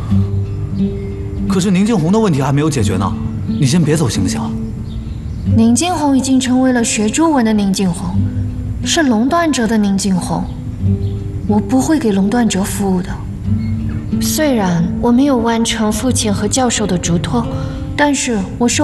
可是宁静红的问题还没有解决呢，你先别走行不行？ 宁静红已经成为了学朱文的宁静红，是垄断者的宁静红。我不会给垄断者服务的。虽然我没有完成父亲和教授的嘱托，但是我受